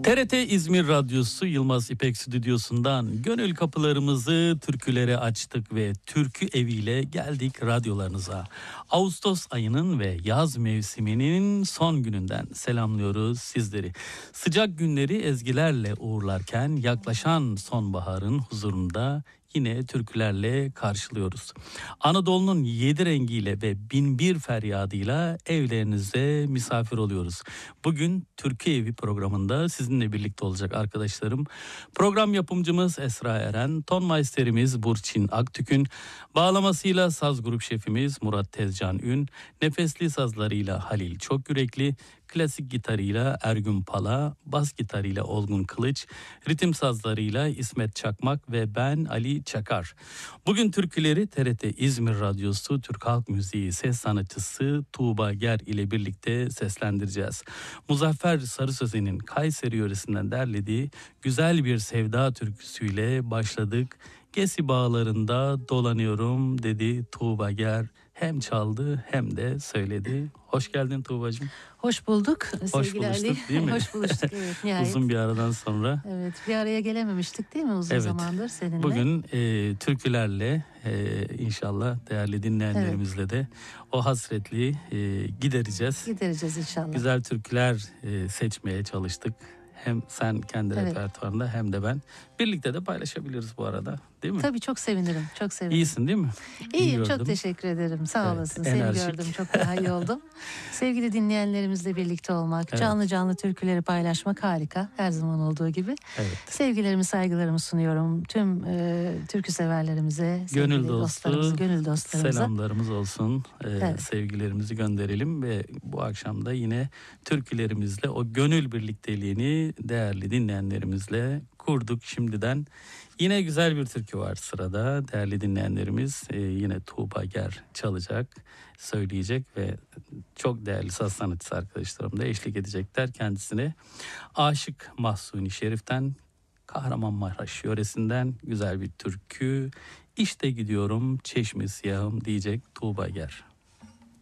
TRT İzmir Radyosu Yılmaz İpek Stüdyosu'ndan gönül kapılarımızı türkülere açtık ve türkü eviyle geldik radyolarınıza. Ağustos ayının ve yaz mevsiminin son gününden selamlıyoruz sizleri. Sıcak günleri ezgilerle uğurlarken yaklaşan sonbaharın huzurunda yine türkülerle karşılıyoruz. Anadolu'nun 7 rengiyle ve binbir feryadıyla evlerinize misafir oluyoruz. Bugün Türkü Evi programında sizinle birlikte olacak arkadaşlarım. Program yapımcımız Esra Eren, ton maisterimiz Burçin Aktükün, bağlamasıyla saz grup şefimiz Murat Tezcan Ün, nefesli sazlarıyla Halil Çokgürekli, klasik gitarıyla Ergün Pala, bas gitarıyla Olgun Kılıç, ritim sazlarıyla İsmet Çakmak ve ben Ali Çakar. Bugün türküleri TRT İzmir Radyosu Türk Halk Müziği ses sanatçısı Tuğba Ger ile birlikte seslendireceğiz. Muzaffer Sarısözen'in Kayseri yöresinden derlediği güzel bir sevda türküsüyle başladık. Gesi bağlarında dolanıyorum dedi Tuğba Ger. Hem çaldı hem de söyledi. Hoş geldin Tuğbacığım. Hoş bulduk. Hoş buluştuk değil mi? Hoş buluştuk, evet, nihayet. Uzun bir aradan sonra. Evet, bir araya gelememiştik değil mi uzun zamandır seninle? Bugün türkülerle inşallah değerli dinleyenlerimizle de o hasretliği gidereceğiz. Gidereceğiz inşallah. Güzel türküler seçmeye çalıştık. Hem sen kendi repertuarında hem de ben. Birlikte de paylaşabiliriz bu arada, değil mi? Tabii, çok sevinirim, çok sevinirim. İyisin değil mi? İyiyim, çok teşekkür ederim. Sağ olasın. Seni gördüm, çok daha iyi oldum. Sevgili dinleyenlerimizle birlikte olmak, canlı canlı türküleri paylaşmak harika. Her zaman olduğu gibi. Evet. Sevgilerimi, saygılarımı sunuyorum tüm türkü severlerimize, gönül dostlarımıza. Selamlarımız olsun. Sevgilerimizi gönderelim ve bu akşam da yine türkülerimizle o gönül birlikteliğini değerli dinleyenlerimizle kurduk şimdiden. Yine güzel bir türkü var sırada. Değerli dinleyenlerimiz yine Tuğba Ger çalacak, söyleyecek ve çok değerli saz sanatçısı arkadaşlarım da eşlik edecekler kendisine. Aşık Mahsuni Şerif'ten, Kahramanmaraş yöresinden güzel bir türkü. İşte gidiyorum Çeşme Siyahım diyecek Tuğba Ger.